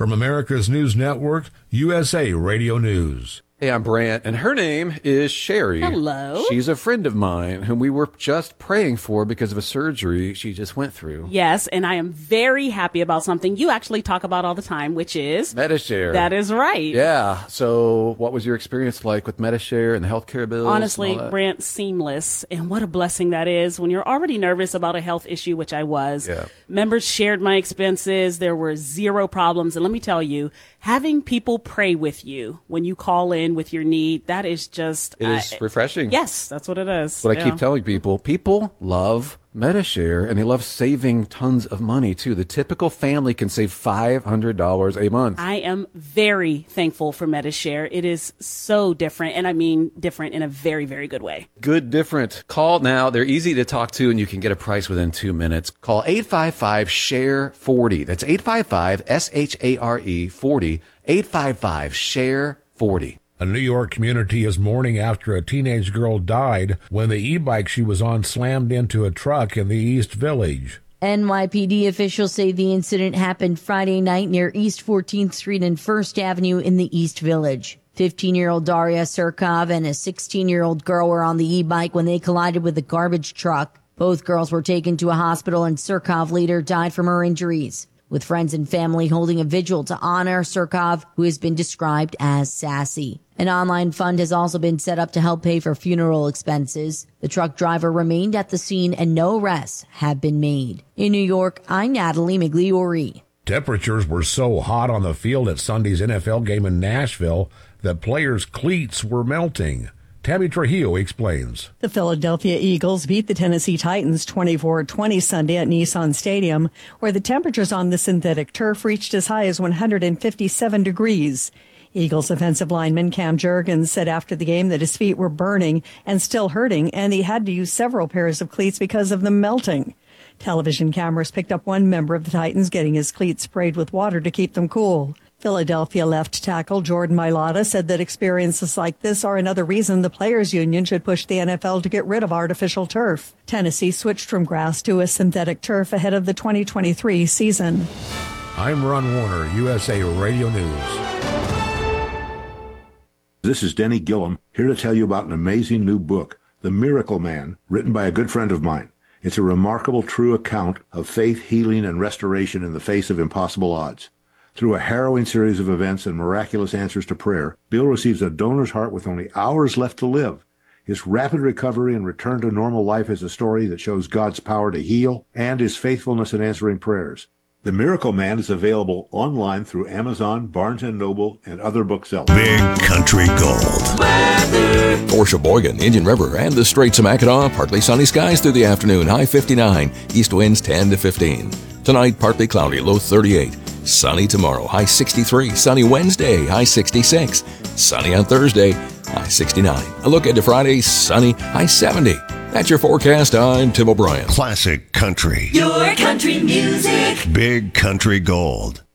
From America's News Network, USA Radio News. Hey, I'm Brant, and her name is Sherry. Hello. She's a friend of mine whom we were just praying for because of a surgery she just went through. Yes, and I am very happy about something you actually talk about all the time, which is Medi-Share. That is right. Yeah. So what was your experience like with Medi-Share and the healthcare bills? Honestly, Brant, seamless. And what a blessing that is when you're already nervous about a health issue, which I was. Yeah. Members shared my expenses. There were zero problems. And let me tell you, having people pray with you when you call in with your need, that is just... It is refreshing. Yes, that's what it is. But I keep telling people love Medi-Share, and they love saving tons of money, too. The typical family can save $500 a month. I am very thankful for Medi-Share. It is so different, and I mean different in a very, very good way. Good different. Call now. They're easy to talk to, and you can get a price within 2 minutes. Call 855-SHARE-40. That's 855-SHARE-40. 855-SHARE-40. A New York community is mourning after a teenage girl died when the e-bike she was on slammed into a truck in the East Village. NYPD officials say the incident happened Friday night near East 14th Street and 1st Avenue in the East Village. 15-year-old Daria Surkov and a 16-year-old girl were on the e-bike when they collided with a garbage truck. Both girls were taken to a hospital, and Surkov later died from her injuries, with friends and family holding a vigil to honor Surkov, who has been described as sassy. An online fund has also been set up to help pay for funeral expenses. The truck driver remained at the scene and no arrests have been made. In New York, I'm Natalie Migliori. Temperatures were so hot on the field at Sunday's NFL game in Nashville that players' cleats were melting. Tammy Trujillo explains. The Philadelphia Eagles beat the Tennessee Titans 24-20 Sunday at Nissan Stadium, where the temperatures on the synthetic turf reached as high as 157 degrees. Eagles offensive lineman Cam Jurgens said after the game that his feet were burning and still hurting, and he had to use several pairs of cleats because of them melting. Television cameras picked up one member of the Titans getting his cleats sprayed with water to keep them cool. Philadelphia left tackle Jordan Mailata said that experiences like this are another reason the Players Union should push the NFL to get rid of artificial turf. Tennessee switched from grass to a synthetic turf ahead of the 2023 season. I'm Ron Warner, USA Radio News. This is Denny Gillum, here to tell you about an amazing new book, The Miracle Man, written by a good friend of mine. It's a remarkable, true account of faith, healing, and restoration in the face of impossible odds. Through a harrowing series of events and miraculous answers to prayer, Bill receives a donor's heart with only hours left to live. His rapid recovery and return to normal life is a story that shows God's power to heal and his faithfulness in answering prayers. The Miracle Man is available online through Amazon, Barnes & Noble, and other booksellers. Big Country Gold. Weather. For Sheboygan, Indian River, and the Straits of Mackinac, partly sunny skies through the afternoon, high 59, east winds 10 to 15. Tonight, partly cloudy, low 38. Sunny tomorrow, high 63. Sunny Wednesday, high 66. Sunny on Thursday, high 69. A look into Friday, sunny, high 70. That's your forecast. I'm Tim O'Brien. Classic country. Your country music. Big Country Gold.